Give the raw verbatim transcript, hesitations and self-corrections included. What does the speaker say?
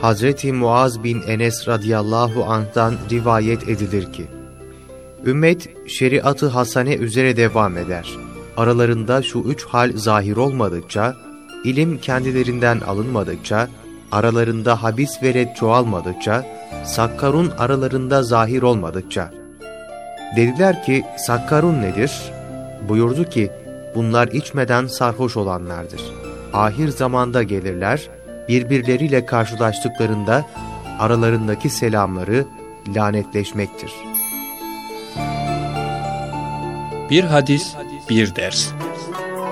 Hazreti Muaz bin Enes radıyallahu anh'tan rivayet edilir ki, ümmet şeriat-ı hasane üzere devam eder. Aralarında şu üç hal zahir olmadıkça, ilim kendilerinden alınmadıkça, aralarında habis ve red çoğalmadıkça, sakkarun aralarında zahir olmadıkça. Dediler ki, sakkarun nedir? Buyurdu ki, bunlar içmeden sarhoş olanlardır. Ahir zamanda gelirler, birbirleriyle karşılaştıklarında aralarındaki selamları lanetleşmektir. Bir hadis, bir ders.